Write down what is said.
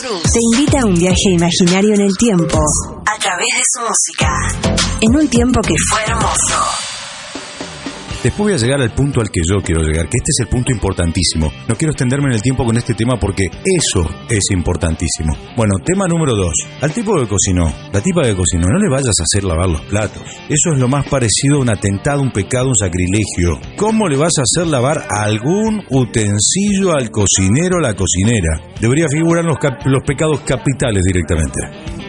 Te invita a un viaje imaginario en el tiempo a través de su música, en un tiempo que fue hermoso. Después voy a llegar al punto al que yo quiero llegar, que este es el punto importantísimo. No quiero extenderme en el tiempo con este tema porque eso es importantísimo. Bueno, tema número 2. Al tipo que cocinó, la tipa que cocinó, no le vayas a hacer lavar los platos. Eso es lo más parecido a un atentado, un pecado, un sacrilegio. ¿Cómo le vas a hacer lavar algún utensilio al cocinero o a la cocinera? Debería figurar los pecados capitales directamente.